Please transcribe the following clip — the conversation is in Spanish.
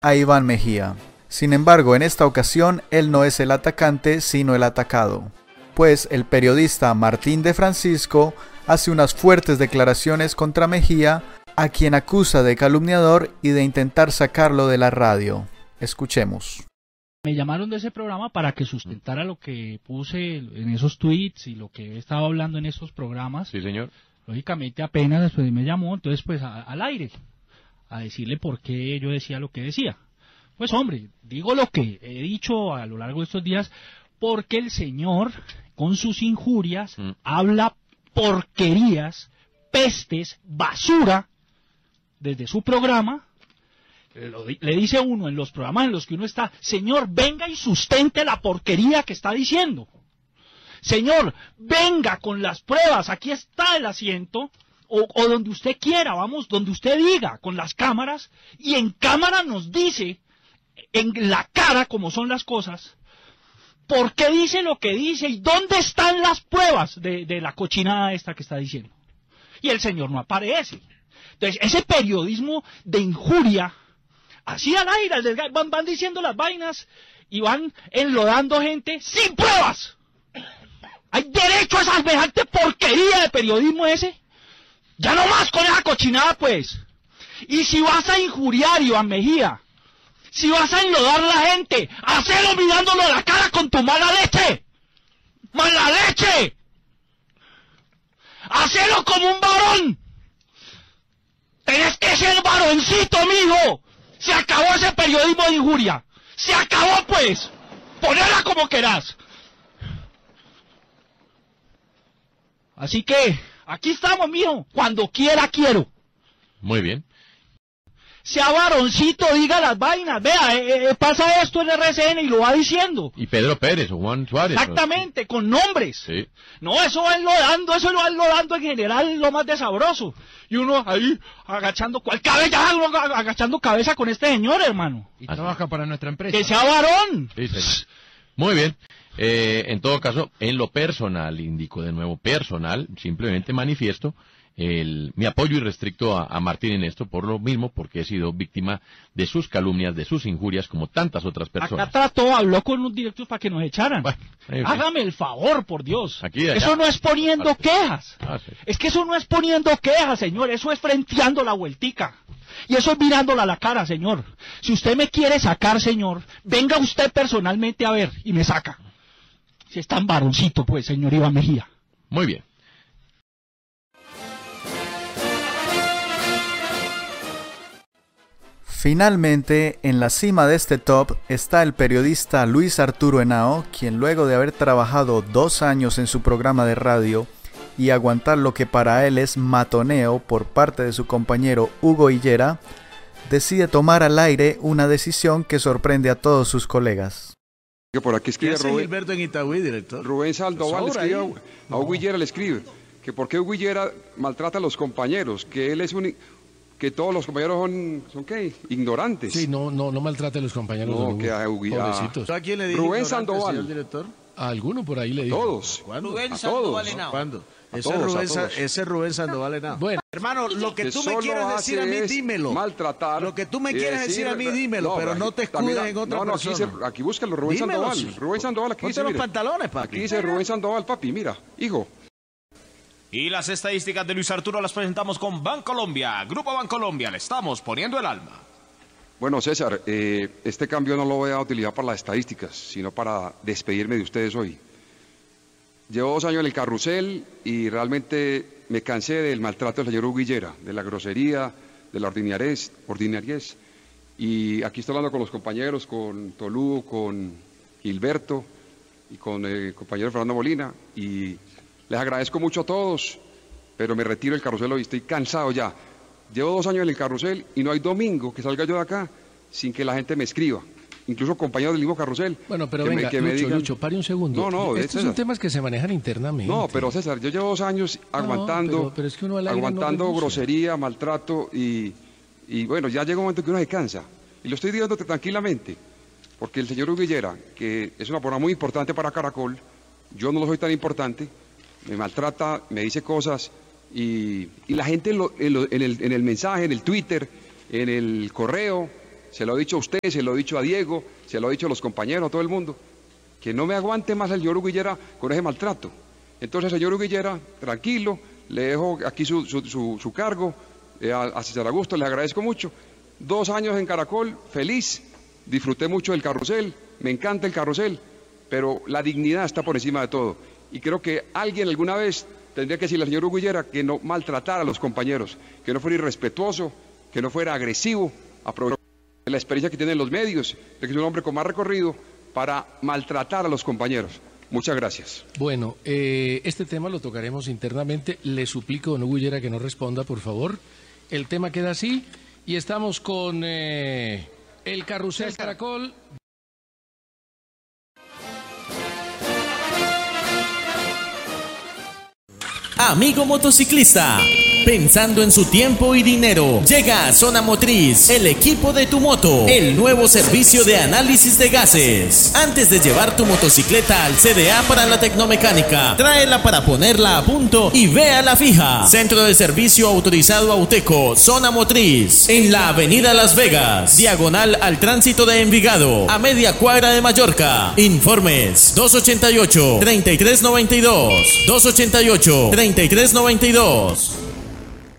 a Iván Mejía. Sin embargo, en esta ocasión, él no es el atacante, sino el atacado, pues el periodista Martín de Francisco hace unas fuertes declaraciones contra Mejía, a quien acusa de calumniador y de intentar sacarlo de la radio. Escuchemos. Me llamaron de ese programa para que sustentara lo que puse en esos tweets y lo que he estado hablando en esos programas. Sí, señor. Lógicamente apenas después me llamó, entonces pues al aire, a decirle por qué yo decía lo que decía. Pues hombre, digo lo que he dicho a lo largo de estos días, porque el señor, con sus injurias, habla porquerías, pestes, basura, desde su programa. Le dice uno en los programas en los que uno está, señor, venga y sustente la porquería que está diciendo. Señor, venga con las pruebas, aquí está el asiento, o donde usted quiera, vamos, donde usted diga, con las cámaras, y en cámara nos dice, en la cara como son las cosas, por qué dice lo que dice y dónde están las pruebas de la cochinada esta que está diciendo. Y el señor no aparece. Entonces, ese periodismo de injuria, así al aire, van diciendo las vainas y van enlodando gente sin pruebas. ¿Hay derecho a esa semejante porquería de periodismo ese? Ya no más con esa cochinada, pues. Y si vas a injuriar, Iván Mejía, si vas a enlodar a la gente, hacelo mirándolo a la cara con tu mala leche. ¡Mala leche! ¡Hacelo como un varón! ¡Tenés que ser varoncito, mijo! Se acabó ese periodismo de injuria. ¡Se acabó, pues! Ponela como querás. Así que, aquí estamos, mijo. Cuando quiera, quiero. Muy bien. Sea varoncito, diga las vainas. Vea, pasa esto en RCN y lo va diciendo. Y Pedro Pérez o Juan Suárez. Exactamente, con nombres. Sí. No, eso va enlodando, eso lo va enlodando en general lo más de sabroso. Y uno ahí agachando, ¿cuál cabeza? Uno agachando cabeza con este señor, hermano. Y trabaja para nuestra empresa. Que sea varón. Sí, señor. Muy bien. En todo caso, en lo personal, indico de nuevo personal, simplemente manifiesto mi apoyo irrestricto a Martín en esto, por lo mismo, porque he sido víctima de sus calumnias, de sus injurias, como tantas otras personas. Acá habló con unos directos para que nos echaran. Bueno, hágame el favor, por Dios. Aquí de allá. Eso no es poniendo quejas. Sí. Es que eso no es poniendo quejas, señor. Eso es frenteando la vueltica. Y eso es mirándola a la cara, señor. Si usted me quiere sacar, señor, venga usted personalmente a ver y me saca. Si es tan varoncito, pues, señor Iván Mejía. Muy bien. Finalmente, en la cima de este top está el periodista Luis Arturo Henao, quien luego de haber trabajado 2 años en su programa de radio y aguantar lo que para él es matoneo por parte de su compañero Hugo Higuera, decide tomar al aire una decisión que sorprende a todos sus colegas. Que por aquí escribe Gilberto en Itagüí, director? Rubén Sandoval le escribe a Hugo Higuera, le escribe que por qué Hugo Higuera maltrata a los compañeros, que él es que todos los compañeros son ¿qué? Ignorantes. Sí, no maltrate a los compañeros. No, que a Hugo, pobrecitos. ¿A quién le dijo Rubén Sandoval, señor director? A alguno por ahí le dijo. Todos. ¿Cuándo? Rubén Sandoval Henao. ¿Cuándo? Ese es Rubén Sandoval Henao. Bueno. Hermano, lo que tú me quieras decir a mí, dímelo. Maltratar. Lo que tú me quieras decir a mí, dímelo, pero no te escudes en otra persona. Aquí búscalo, Rubén Dímelo, Sandoval. Rubén Sandoval, aquí dice, dice, los pantalones, papi. Aquí dice Rubén Sandoval, papi, mira, hijo. Y las estadísticas de Luis Arturo las presentamos con Bancolombia. Grupo Bancolombia, le estamos poniendo el alma. Bueno, César, este cambio no lo voy a utilizar para las estadísticas, sino para despedirme de ustedes hoy. Llevo 2 años en el carrusel y realmente me cansé del maltrato del señor Hugo Higuera, de la grosería, de la ordinariez. Y aquí estoy hablando con los compañeros, con Tolú, con Gilberto y con el compañero Fernando Molina. Y les agradezco mucho a todos, pero me retiro del carrusel hoy, estoy cansado ya. Llevo 2 años en el carrusel y no hay domingo que salga yo de acá sin que la gente me escriba. Incluso compañeros del mismo carrusel. Bueno, pero venga, Lucho, pare un segundo. No, estos son temas que se manejan internamente. No, pero César, yo llevo 2 años aguantando, pero es que uno al aire aguantando no grosería, maltrato y bueno, ya llega un momento que uno se cansa. Y lo estoy diciendo tranquilamente, porque el señor Hugo Higuera, que es una persona muy importante para Caracol, yo no lo soy tan importante, me maltrata, me dice cosas y la gente en el mensaje, en el Twitter, en el correo, se lo he dicho a usted, se lo he dicho a Diego, se lo he dicho a los compañeros, a todo el mundo, que no me aguante más el señor Hugo Higuera con ese maltrato. Entonces, señor Hugo Higuera, tranquilo, le dejo aquí su cargo, a César Augusto, le agradezco mucho. 2 años en Caracol, feliz, disfruté mucho del carrusel, me encanta el carrusel, pero la dignidad está por encima de todo. Y creo que alguien alguna vez tendría que decirle al señor Hugo Higuera que no maltratara a los compañeros, que no fuera irrespetuoso, que no fuera agresivo, aprovechar la experiencia que tienen los medios, de que es un hombre con más recorrido para maltratar a los compañeros. Muchas gracias. Bueno, este tema lo tocaremos internamente. Le suplico, don Hugo Higuera, que no responda, por favor. El tema queda así y estamos con el Carrusel Caracol. Amigo motociclista, pensando en su tiempo y dinero, llega a Zona Motriz, el equipo de tu moto, el nuevo servicio de análisis de gases. Antes de llevar tu motocicleta al CDA para la tecnomecánica, tráela para ponerla a punto y vea la fija. Centro de servicio autorizado Auteco, Zona Motriz, en la avenida Las Vegas, diagonal al tránsito de Envigado, a media cuadra de Mallorca. Informes 288-3392, 288-3392.